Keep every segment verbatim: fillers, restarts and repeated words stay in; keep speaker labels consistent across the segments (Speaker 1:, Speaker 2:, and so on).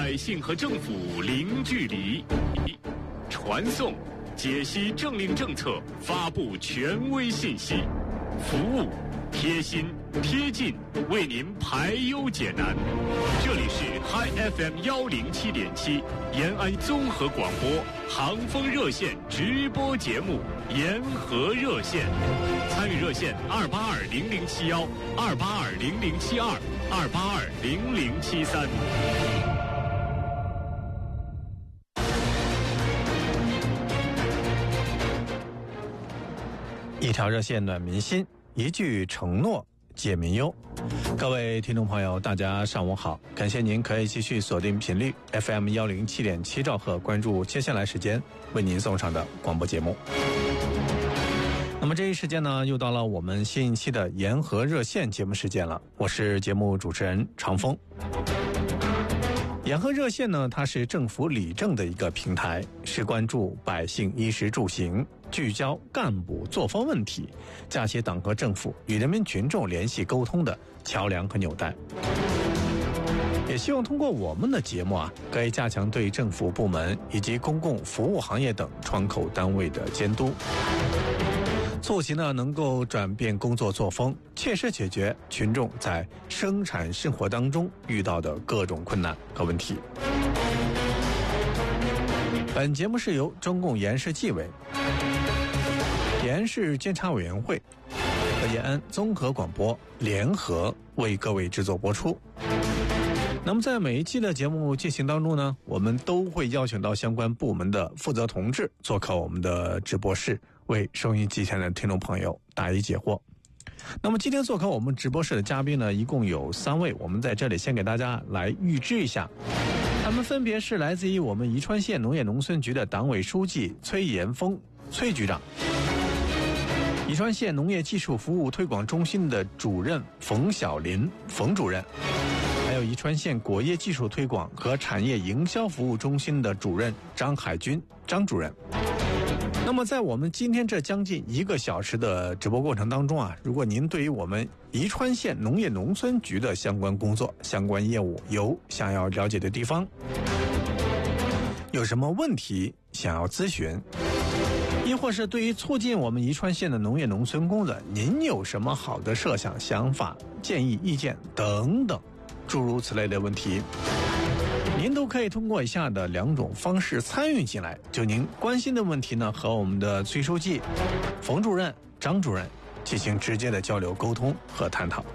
Speaker 1: 百姓和政府零距离，传送、解析政令政策，发布权威信息，服务、贴心、贴近，为您排忧解难。这里是 Hi F M 幺零七点七延安综合广播航风热线直播节目延和热线，参与热线二八二零零七幺二八二零零七二二八二零零七三。
Speaker 2: 一条热线暖民心，一句承诺解民忧。各位听众朋友，大家上午好，感谢您可以继续锁定频率 F M 幺零七点七兆赫，关注接下来时间为您送上的广播节目。那么这一时间呢，又到了我们新一期的延和热线节目时间了，我是节目主持人长风。延和热线呢，它是政府理政的一个平台，是关注百姓衣食住行，聚焦干部作风问题，架起党和政府与人民群众联系沟通的桥梁和纽带。也希望通过我们的节目啊，可以加强对政府部门以及公共服务行业等窗口单位的监督，促其呢能够转变工作作风，切实解决群众在生产生活当中遇到的各种困难和问题。本节目是由中共延市纪委、延市监察委员会和延安综合广播联合为各位制作播出。那么在每一期的节目进行当中呢，我们都会邀请到相关部门的负责同志做客我们的直播室，为收音机前的听众朋友答疑解惑。那么今天做客我们直播室的嘉宾呢，一共有三位，我们在这里先给大家来预知一下，他们分别是来自于我们宜川县农业农村局的党委书记崔延峰崔局长，宜川县农业技术服务推广中心的主任冯小林冯主任，还有宜川县果业技术推广和产业营销服务中心的主任张海军张主任。那么在我们今天这将近一个小时的直播过程当中啊，如果您对于我们宜川县农业农村局的相关工作、相关业务有想要了解的地方，有什么问题想要咨询，亦或是对于促进我们宜川县的农业农村工作，您有什么好的设想、想法、建议、意见等等诸如此类的问题，您都可以通过以下的两种方式参与进来。就您关心的问题呢，和我们的崔书记、冯主任、张主任进行直接的交流沟通和探讨。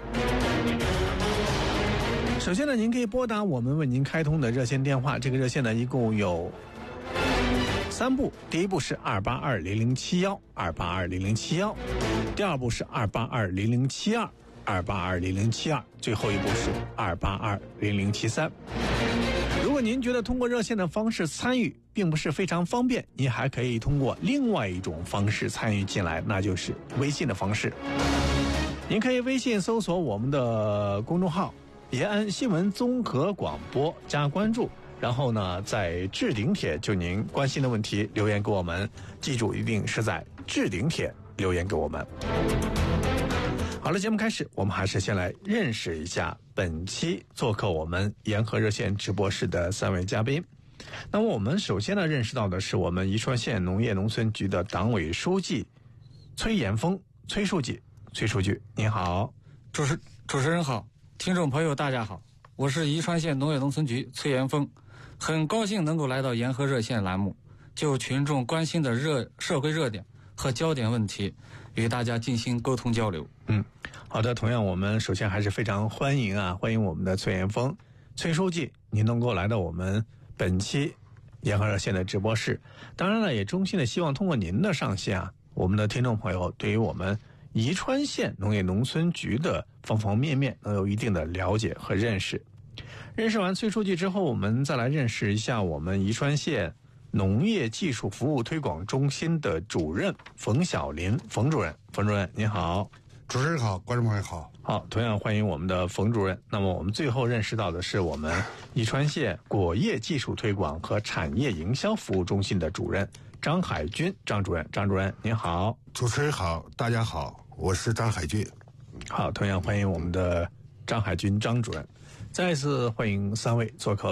Speaker 2: 首先呢，您可以拨打我们为您开通的热线电话，这个热线呢一共有三部，第一部是二八二零零七幺二八二零零七幺，第二部是二八二零零七二二八二零零七二，最后一步是二八二零零七三。如果您觉得通过热线的方式参与并不是非常方便，您还可以通过另外一种方式参与进来，那就是微信的方式。您可以微信搜索我们的公众号延安新闻综合广播加关注，然后呢在置顶帖就您关心的问题留言给我们，记住一定是在置顶帖留言给我们。好了，节目开始，我们还是先来认识一下本期做客我们延和热线直播室的三位嘉宾。那么我们首先呢认识到的是我们宜川县农业农村局的党委书记崔延峰崔书记。崔书记您好。
Speaker 3: 主持主持人好，听众朋友大家好，我是宜川县农业农村局崔延峰，很高兴能够来到延和热线栏目，就群众关心的热社会热点和焦点问题与大家进行沟通交流。
Speaker 2: 嗯，好的，同样我们首先还是非常欢迎啊，欢迎我们的崔延峰崔书记，您能够来到我们本期延和热线的直播室。当然了，也衷心的希望通过您的上线啊，我们的听众朋友对于我们宜川县农业农村局的方方面面能有一定的了解和认识。认识完崔书记之后，我们再来认识一下我们宜川县农业技术服务推广中心的主任冯小林冯主任。冯主任您好。
Speaker 4: 主持人好，观众朋友好。
Speaker 2: 好，同样欢迎我们的冯主任。那么我们最后认识到的是我们宜川县果业技术推广和产业营销服务中心的主任张海军张主任。张主任您好。
Speaker 4: 主持人好，大家好，我是张海军。
Speaker 2: 好，同样欢迎我们的张海军张主任。再一次欢迎三位做客